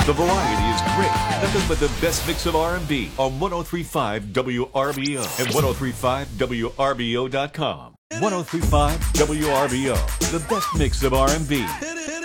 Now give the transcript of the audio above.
The variety is great. Nothing but the best mix of R&B on 103.5 WRBO and 103.5WRBO.com. 103.5 WRBO, the best mix of R&B.